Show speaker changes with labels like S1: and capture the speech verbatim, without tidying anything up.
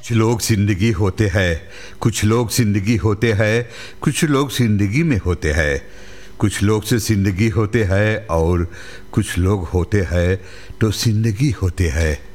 S1: कुछ लोग जिंदगी होते हैं, कुछ लोग जिंदगी होते हैं, कुछ लोग जिंदगी में होते हैं। कुछ लोग से जिंदगी होते हैं और कुछ लोग होते हैं तो जिंदगी होते हैं।